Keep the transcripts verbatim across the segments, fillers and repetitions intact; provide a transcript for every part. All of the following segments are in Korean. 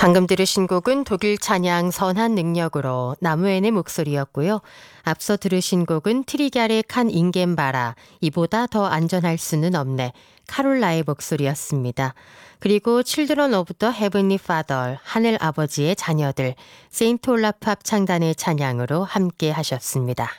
방금 들으신 곡은 독일 찬양 선한 능력으로 나무엔의 목소리였고요. 앞서 들으신 곡은 트리갸르의 칸 인겐바라 이보다 더 안전할 수는 없네 카롤라의 목소리였습니다. 그리고 Children of the Heavenly Father 하늘 아버지의 자녀들 세인트 올라프 합창단의 찬양으로 함께 하셨습니다.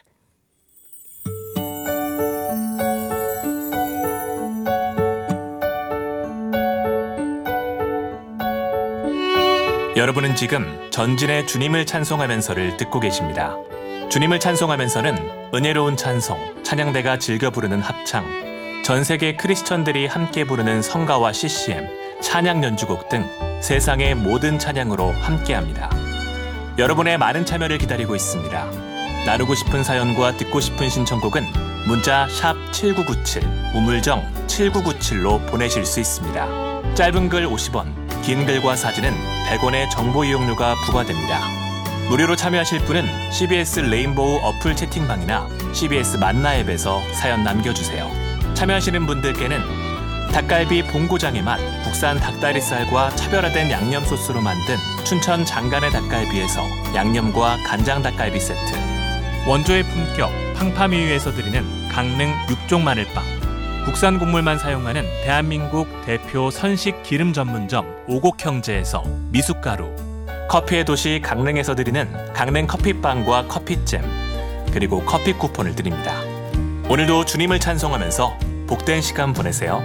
여러분은 지금 전진의 주님을 찬송하면서를 듣고 계십니다. 주님을 찬송하면서는 은혜로운 찬송, 찬양대가 즐겨 부르는 합창, 전 세계 크리스천들이 함께 부르는 성가와 씨씨엠, 찬양 연주곡 등 세상의 모든 찬양으로 함께합니다. 여러분의 많은 참여를 기다리고 있습니다. 나누고 싶은 사연과 듣고 싶은 신청곡은 문자 샵 칠구구칠, 우물정 칠구구칠로 보내실 수 있습니다. 짧은 글 오십 원, 긴 글과 사진은 백 원의 정보 이용료가 부과됩니다. 무료로 참여하실 분은 씨비에스 레인보우 어플 채팅방이나 씨비에스 만나 앱에서 사연 남겨주세요. 참여하시는 분들께는 닭갈비 본고장의 맛, 국산 닭다리살과 차별화된 양념 소스로 만든 춘천 장간의 닭갈비에서 양념과 간장 닭갈비 세트, 원조의 품격 팡파미유에서 드리는 강릉 육종 마늘빵, 국산 곡물만 사용하는 대한민국 대표 선식 기름 전문점 오곡형제에서 미숫가루, 커피의 도시 강릉에서 드리는 강릉 커피빵과 커피잼, 그리고 커피 쿠폰을 드립니다. 오늘도 주님을 찬송하면서 복된 시간 보내세요.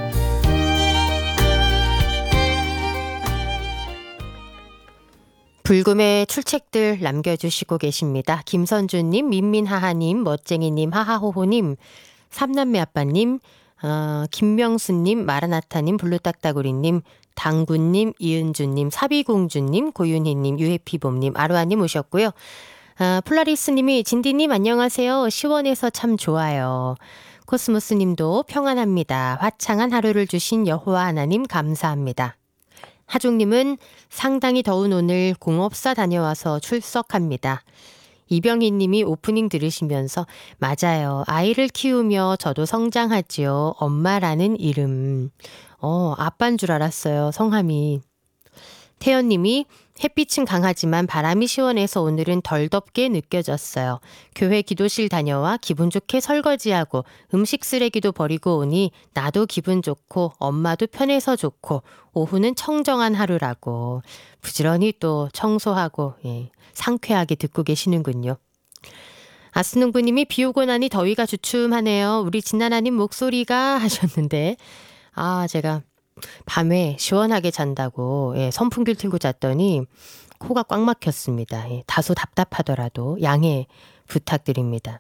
불금의 출첵들 남겨주시고 계십니다. 김선주님, 민민하하님, 멋쟁이님, 하하호호님, 삼남매 아빠님, 어, 김명수님, 마라나타님, 블루딱따구리님, 당구님, 이은주님, 사비공주님, 고윤희님, 유해피봄님, 아루아님 오셨고요. 아, 폴라리스님이 진디님 안녕하세요. 시원해서 참 좋아요. 코스모스님도 평안합니다. 화창한 하루를 주신 여호와 하나님 감사합니다. 하중님은 상당히 더운 오늘 공업사 다녀와서 출석합니다. 이병희 님이 오프닝 들으시면서 맞아요. 아이를 키우며 저도 성장하지요. 엄마라는 이름. 어, 아빠인 줄 알았어요. 성함이. 태연 님이 햇빛은 강하지만 바람이 시원해서 오늘은 덜 덥게 느껴졌어요. 교회 기도실 다녀와 기분 좋게 설거지하고 음식 쓰레기도 버리고 오니 나도 기분 좋고 엄마도 편해서 좋고 오후는 청정한 하루라고 부지런히 또 청소하고 예, 상쾌하게 듣고 계시는군요. 아스농부님이 비 오고 나니 더위가 주춤하네요. 우리 진나나님 목소리가 하셨는데 아 제가 밤에 시원하게 잔다고 예, 선풍기를 틀고 잤더니 코가 꽉 막혔습니다. 예, 다소 답답하더라도 양해 부탁드립니다.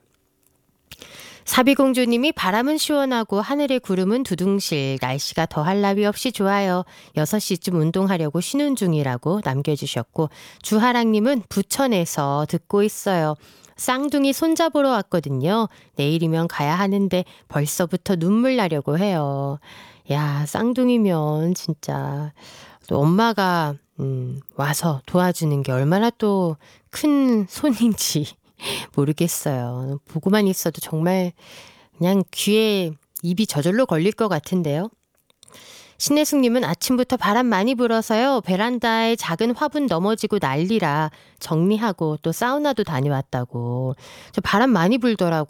사비공주님이 바람은 시원하고 하늘의 구름은 두둥실 날씨가 더할 나위 없이 좋아요. 여섯 시쯤 운동하려고 쉬는 중이라고 남겨주셨고 주하랑님은 부천에서 듣고 있어요. 쌍둥이 손잡으러 왔거든요. 내일이면 가야 하는데 벌써부터 눈물 나려고 해요. 야, 쌍둥이면 진짜 또 엄마가 음, 와서 도와주는 게 얼마나 또 큰 손인지 모르겠어요. 보고만 있어도 정말 그냥 귀에 입이 저절로 걸릴 것 같은데요. 신혜숙님은 아침부터 바람 많이 불어서요. 베란다에 작은 화분 넘어지고 난리라 정리하고 또 사우나도 다녀왔다고. 저 바람 많이 불더라고.